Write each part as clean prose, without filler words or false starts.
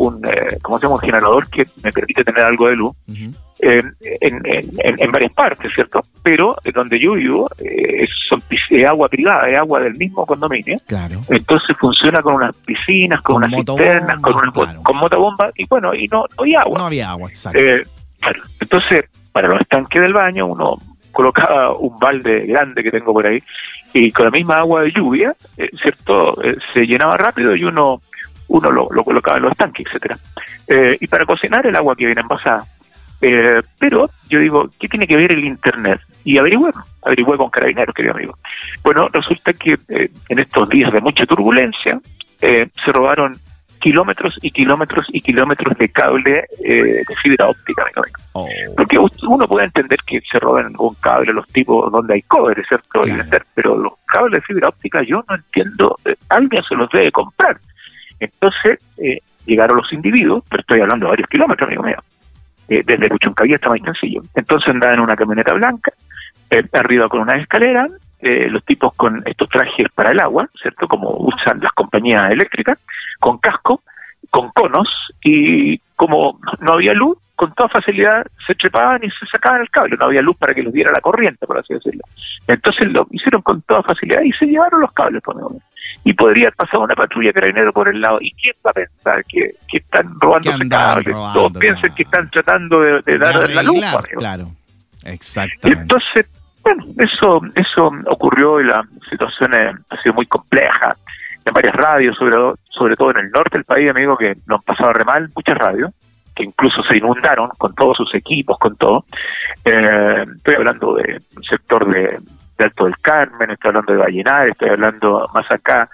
¿cómo se llama? Un generador que me permite tener algo de luz. Uh-huh. En varias partes, ¿cierto? Pero donde yo vivo es agua privada, es agua del mismo condominio. Claro. Entonces funciona con unas piscinas, con unas cisternas, con motobombas, y bueno, y no hay agua. No había agua, exacto. Claro. Entonces, para los estanques del baño, uno colocaba un balde grande que tengo por ahí, y con la misma agua de lluvia, ¿cierto? Se llenaba rápido y uno lo colocaba en los estanques, etcétera. Y para cocinar, el agua que viene envasada. Pero yo digo, ¿qué tiene que ver el Internet? Y averigüé con Carabineros, querido amigo. Bueno, resulta que en estos días de mucha turbulencia se robaron kilómetros y kilómetros y kilómetros de cable de fibra óptica, amigo. Oh. Porque uno puede entender que se roben algún cable los tipos donde hay cobre, ¿cierto? Claro. Pero los cables de fibra óptica yo no entiendo, alguien se los debe comprar. Entonces llegaron los individuos, pero estoy hablando de varios kilómetros, amigo mío. Desde Puchuncaví hasta Maitencillo. Entonces andaban en una camioneta blanca, arriba con una escalera, los tipos con estos trajes para el agua, ¿cierto? Como usan las compañías eléctricas, con casco, con conos, y como no había luz, con toda facilidad se trepaban y se sacaban el cable. No había luz para que los diera la corriente, por así decirlo. Entonces lo hicieron con toda facilidad y se llevaron los cables, por ejemplo. Y podría haber pasado una patrulla de Carabineros por el lado. ¿Y quién va a pensar que están robando ese cable? Todos piensan que están tratando de dar la luz, amigo. Claro, exactamente. Entonces, bueno, eso ocurrió y la situación ha sido muy compleja. En varias radios, sobre todo en el norte del país, amigo, que nos pasaba re mal, muchas radios, que incluso se inundaron con todos sus equipos, con todo. Estoy hablando del sector de Alto del Carmen, estoy hablando de Vallenar, estoy hablando más acá,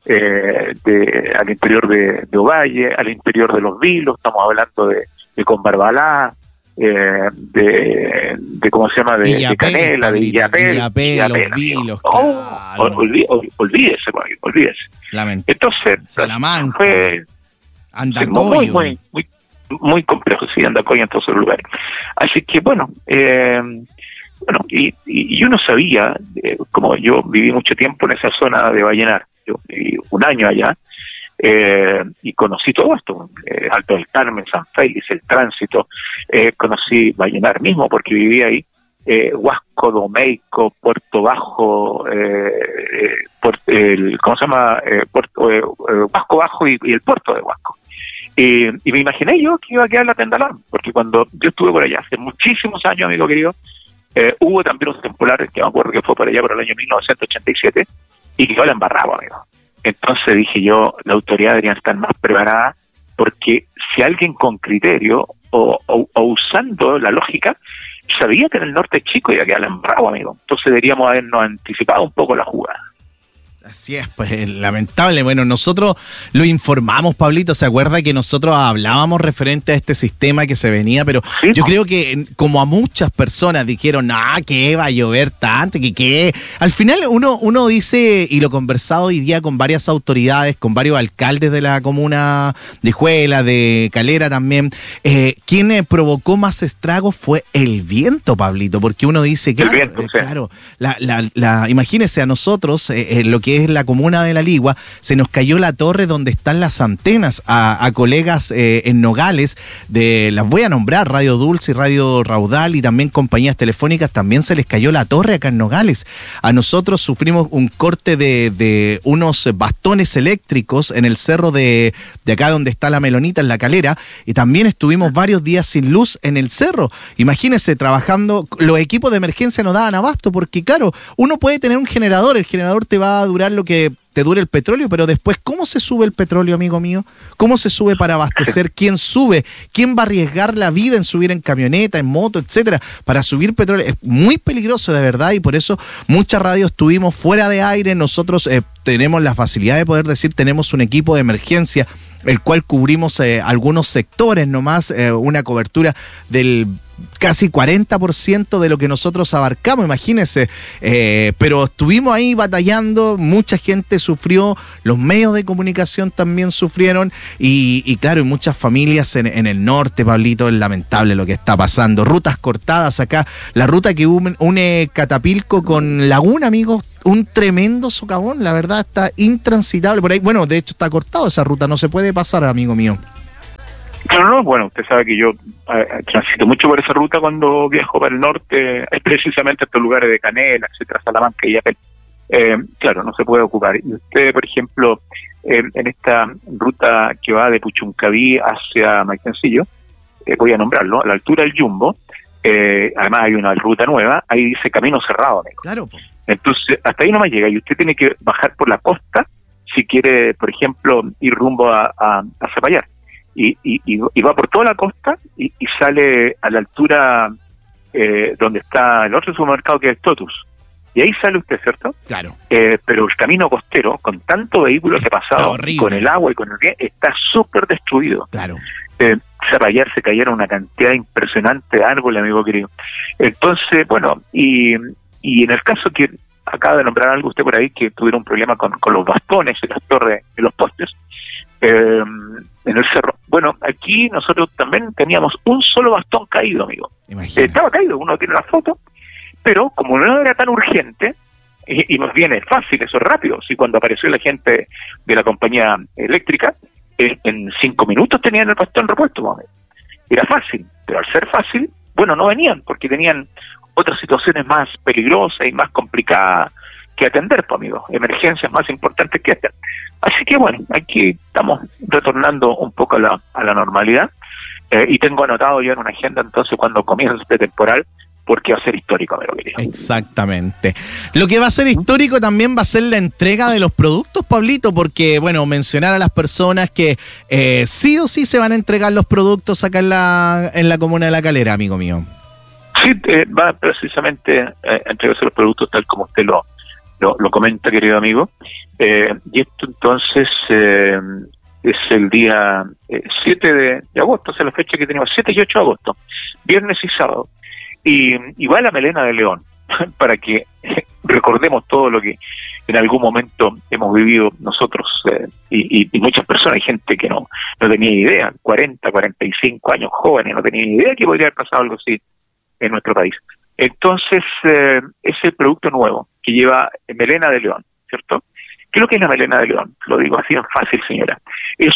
al interior de Ovalle, al interior de Los Vilos, estamos hablando de Conbarbalá, de ¿cómo se llama? De Canela, de Illapel, Los Vilos, claro. Olvídese. Entonces, Salamanca, fue Andacoyo. Muy complejo, sí, Andacoyo en todos los lugares. Así que bueno, y uno sabía, como yo viví mucho tiempo en esa zona de Vallenar, yo viví un año allá, y conocí todo esto, Alto del Carmen, San Félix, el tránsito, conocí Vallenar mismo porque vivía ahí, Huasco, Domeico, Puerto Bajo, ¿cómo se llama? Huasco Bajo y el puerto de Huasco. Y me imaginé yo que iba a quedar la Tendalán, porque cuando yo estuve por allá hace muchísimos años, amigo querido, hubo también un temporal que me acuerdo que fue por allá por el año 1987 y quedó la embarrada, amigo. Entonces dije yo, la autoridad debería estar más preparada, porque si alguien con criterio o usando la lógica sabía que en el norte es chico y iba a quedar la embarrada, amigo. Entonces deberíamos habernos anticipado un poco la jugada. Así es, pues lamentable. Bueno, nosotros lo informamos, Pablito, ¿se acuerda que nosotros hablábamos referente a este sistema que se venía? Pero sí, yo creo que como a muchas personas dijeron, que va a llover tanto, que al final uno dice, y lo he conversado hoy día con varias autoridades, con varios alcaldes de la comuna de Juela, de Calera también, quien provocó más estragos fue el viento, Pablito, porque uno dice, claro, el viento, claro, imagínese a nosotros, lo que es la comuna de La Ligua, se nos cayó la torre donde están las antenas a colegas en Nogales, las voy a nombrar, Radio Dulce y Radio Raudal, y también compañías telefónicas, también se les cayó la torre acá en Nogales. A nosotros sufrimos un corte de unos bastones eléctricos en el cerro de acá donde está la Melonita, en La Calera, y también estuvimos varios días sin luz en el cerro. Imagínense, trabajando, los equipos de emergencia no daban abasto, porque claro, uno puede tener un generador, el generador te va a durar lo que te dure el petróleo, pero después, ¿cómo se sube el petróleo, amigo mío? ¿Cómo se sube para abastecer? ¿Quién sube? ¿Quién va a arriesgar la vida en subir en camioneta, en moto, etcétera, para subir petróleo? Es muy peligroso, de verdad, y por eso muchas radios estuvimos fuera de aire. Nosotros tenemos la facilidad de poder decir, tenemos un equipo de emergencia, el cual cubrimos algunos sectores nomás, una cobertura del casi 40% de lo que nosotros abarcamos, imagínense, pero estuvimos ahí batallando, mucha gente sufrió, los medios de comunicación también sufrieron, y claro, y muchas familias en el norte, Pablito, es lamentable lo que está pasando, rutas cortadas acá, la ruta que une Catapilco con Laguna, amigos, un tremendo socavón, la verdad está intransitable por ahí, bueno, de hecho está cortado esa ruta, no se puede pasar, amigo mío. No, bueno, usted sabe que yo transito mucho por esa ruta cuando viajo para el norte, precisamente a estos lugares de Canela, etcétera, Salamanca y Yapel. Claro, no se puede ocupar. Y usted, por ejemplo, en esta ruta que va de Puchuncaví hacia Maitencillo, voy a nombrarlo, a la altura del Jumbo, además hay una ruta nueva, ahí dice camino cerrado, amigo. Claro. Entonces, hasta ahí no me llega, y usted tiene que bajar por la costa si quiere, por ejemplo, ir rumbo a Zapallar. Y va por toda la costa y sale a la altura donde está el otro supermercado que es Totus. Y ahí sale usted, ¿cierto? Claro. Pero el camino costero, con tanto vehículo que ha pasado, con el agua y con el viento, está súper destruido. Claro. Zapallar se cayeron una cantidad impresionante de árboles, amigo querido. Entonces, bueno, y en el caso que acaba de nombrar algo usted por ahí, que tuvieron un problema con los bastones en las torres, en los postes, en el cerro. Bueno, aquí nosotros también teníamos un solo bastón caído, amigo. Estaba caído, uno tiene la foto, pero como no era tan urgente, y más bien es fácil, eso es rápido, si cuando apareció la gente de la compañía eléctrica, en 5 minutos tenían el bastón repuesto, mami. Era fácil, pero al ser fácil, bueno, no venían, porque tenían otras situaciones más peligrosas y más complicadas que atender, pues, amigos, emergencias más importantes que esta. Así que bueno, aquí estamos retornando un poco a la normalidad, y tengo anotado ya en una agenda entonces cuando comienza este temporal, porque va a ser histórico, amigo querido. Exactamente. Lo que va a ser histórico también va a ser la entrega de los productos, Pablito, porque, bueno, mencionar a las personas que sí o sí se van a entregar los productos acá en la comuna de La Calera, amigo mío. Sí, va precisamente a entregarse los productos tal como usted lo comenta, querido amigo. Y esto entonces es el día 7 de agosto, o sea, la fecha que tenemos, 7 y 8 de agosto, viernes y sábado. Y va la melena de león, para que recordemos todo lo que en algún momento hemos vivido nosotros, y muchas personas, hay gente que no tenía idea, 40, 45 años jóvenes, no tenían idea que podría haber pasado algo así en nuestro país. Entonces, es el producto nuevo que lleva melena de león, ¿cierto? ¿Qué es lo que es la melena de león? Lo digo así en fácil, señora. Es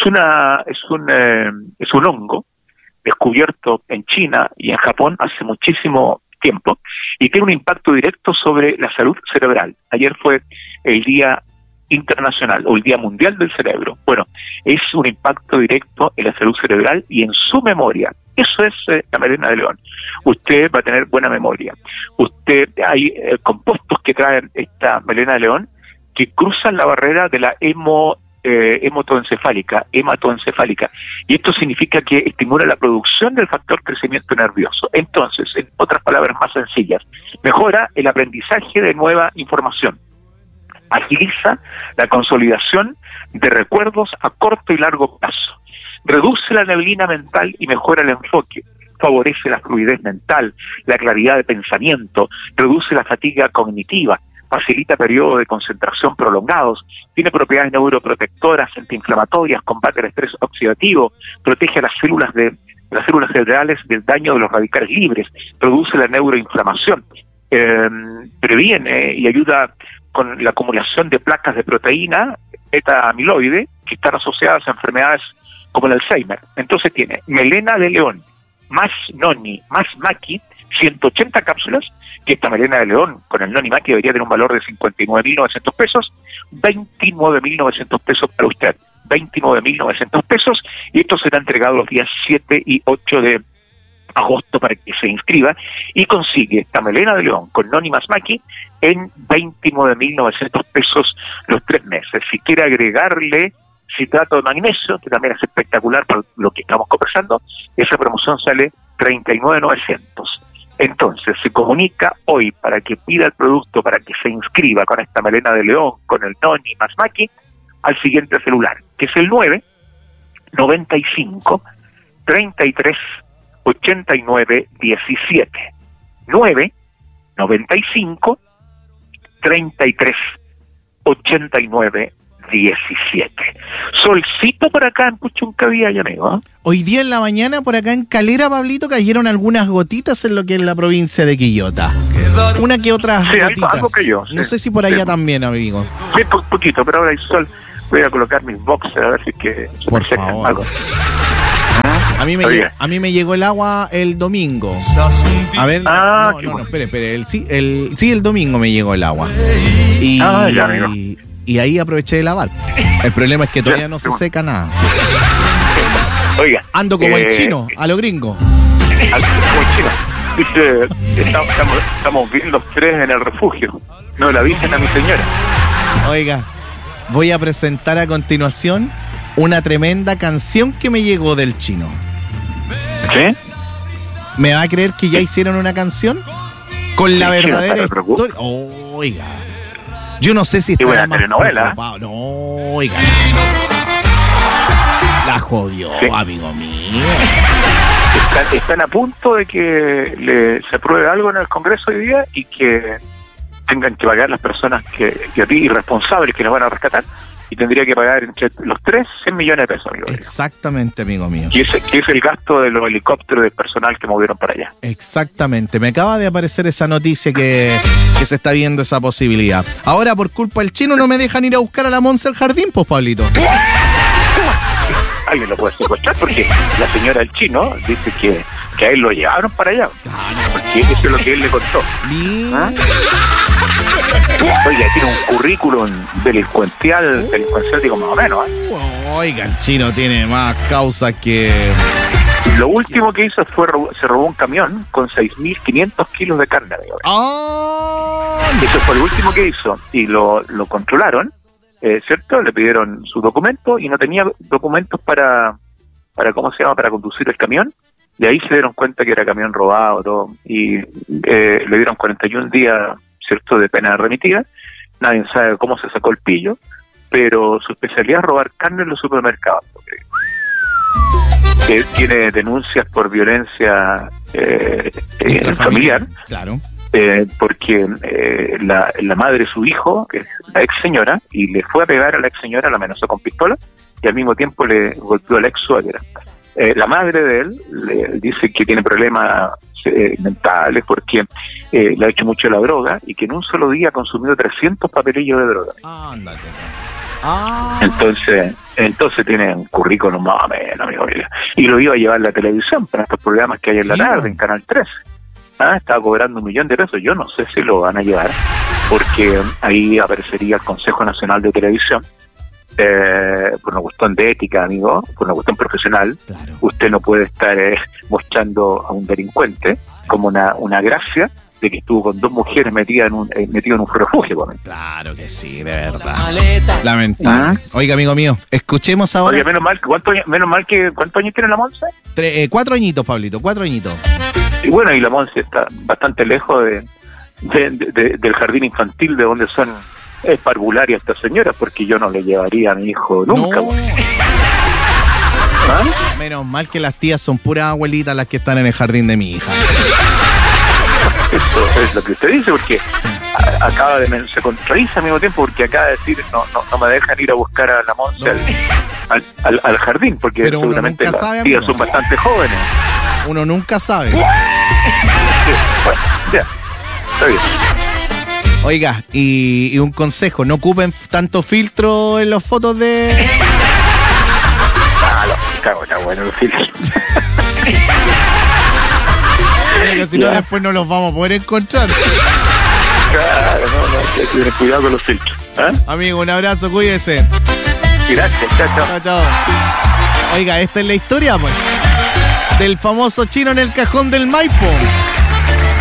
un hongo descubierto en China y en Japón hace muchísimo tiempo, y tiene un impacto directo sobre la salud cerebral. Ayer fue el Día Internacional o el Día Mundial del Cerebro. Bueno, es un impacto directo en la salud cerebral y en su memoria. Eso es la melena de león. Usted va a tener buena memoria. Hay compuestos que traen esta melena de león que cruzan la barrera de la hematoencefálica, y esto significa que estimula la producción del factor crecimiento nervioso. Entonces, en otras palabras más sencillas, mejora el aprendizaje de nueva información, agiliza la consolidación de recuerdos a corto y largo plazo, reduce la neblina mental y mejora el enfoque, favorece la fluidez mental, la claridad de pensamiento, reduce la fatiga cognitiva, facilita periodos de concentración prolongados, tiene propiedades neuroprotectoras, antiinflamatorias, combate el estrés oxidativo, protege a las células cerebrales del daño de los radicales libres, produce la neuroinflamación, previene y ayuda con la acumulación de placas de proteína beta-amiloide que están asociadas a enfermedades como el Alzheimer. Entonces tiene melena de león, más noni, más maqui, 180 cápsulas, que esta melena de león con el noni maqui debería tener un valor de 59.900 pesos, 29.900 pesos para usted, 29.900 pesos, y esto será entregado los días 7 y 8 de agosto para que se inscriba y consigue esta melena de león con noni más maqui en 29.900 pesos los 3 meses. Si quiere agregarle citrato de magnesio, que también es espectacular para lo que estamos conversando, esa promoción sale 39.900. Entonces, se comunica hoy para que pida el producto, para que se inscriba con esta melena de león, con el noni más maqui, al siguiente celular, que es el 995 33 89 17. 995 33 89 17. Solcito por acá en Puchuncaví, amigo, ¿eh? Hoy día en la mañana por acá en Calera, Pablito, cayeron algunas gotitas en lo que es la provincia de Quillota. Una que otras gotitas. Algo que yo, sí. No sé si por allá también, amigo. Sí, poquito, pero ahora hay sol. Voy a colocar mis boxers a ver si es que... Por favor. Algo. A mí me llegó el agua el domingo. A ver, no, espere. El domingo me llegó el agua. Y ahí aproveché de lavar. El problema es que todavía no se seca nada. Oiga. Ando como el chino, a lo gringo. Como el chino. Dice, estamos bien los tres en el refugio. No le avisen a mi señora. Oiga, voy a presentar a continuación una tremenda canción que me llegó del chino. ¿Sí? ¿Me va a creer que ya hicieron una canción? Con la verdadera historia. Oiga. Yo no sé si estará más preocupado. No, oiga. La jodió, sí. Amigo mío. Están a punto de que se apruebe algo en el Congreso hoy día y que tengan que pagar las personas que irresponsables que nos van a rescatar, y tendría que pagar entre los tres 100 millones de pesos. Amigo. Exactamente, amigo mío. Que es el gasto de los helicópteros del personal que movieron para allá. Exactamente. Me acaba de aparecer esa noticia que se está viendo esa posibilidad. Ahora, por culpa del chino, no me dejan ir a buscar a la Monse al jardín, pues, Pablito. Alguien lo puede secuestrar porque la señora del chino dice que a él lo llevaron para allá. Porque eso es lo que él le contó. ¿Ah? Oiga, tiene un currículum delincuencial, digo, más o menos. Oiga, el chino tiene más causas que... Lo último que hizo se robó un camión con 6.500 kilos de carne. Eso fue lo último que hizo. Y lo controlaron, ¿cierto? Le pidieron su documento y no tenía documentos para conducir el camión. De ahí se dieron cuenta que era camión robado, todo. Y le dieron 41 días, ¿cierto?, de pena remitida. Nadie sabe cómo se sacó el pillo, pero su especialidad es robar carne en los supermercados. Tiene denuncias por violencia familiar, claro. Porque la madre de su hijo, que es la ex señora, y le fue a pegar a la ex señora, la amenazó con pistola, y al mismo tiempo le golpeó a la ex suegra. La madre de él le dice que tiene problemas mentales porque le ha hecho mucho la droga y que en un solo día ha consumido 300 papelillos de droga. Ándate. Entonces tiene un currículum más o menos, amigo mío. Y lo iba a llevar a la televisión para estos programas que hay en la tarde, en Canal 13. Estaba cobrando $1 millón. Yo no sé si lo van a llevar, porque ahí aparecería el Consejo Nacional de Televisión. Por una cuestión de ética, amigo, por una cuestión profesional. Claro. Usted no puede estar mostrando a un delincuente como una gracia de que estuvo con 2 mujeres metido en un refugio. Claro que sí, de verdad. Lamentable. Oiga, amigo mío, escuchemos ahora. Oiga, menos mal que ¿cuántos años tiene la Monse? 4 añitos, Pablito, 4 añitos. Y bueno, y la Monse está bastante lejos del jardín infantil de donde son parvularia esta señora, porque yo no le llevaría a mi hijo nunca. No. Menos mal que las tías son puras abuelitas las que están en el jardín de mi hija. Eso es lo que usted dice, porque se contradice al mismo tiempo, porque acaba de decir no me dejan ir a buscar a la Monse al jardín, porque pero seguramente las tías son bastante jóvenes. Uno nunca sabe. Sí, bueno, ya, está bien. Oiga, y un consejo, no ocupen tanto filtro en las fotos de... Está bueno los filtros. Si no, después no los vamos a poder encontrar. Claro, hay que tener cuidado con los filtros. Amigo, un abrazo, cuídese. Gracias, chao. Oiga, esta es la historia, pues, del famoso chino en el cajón del Maipo.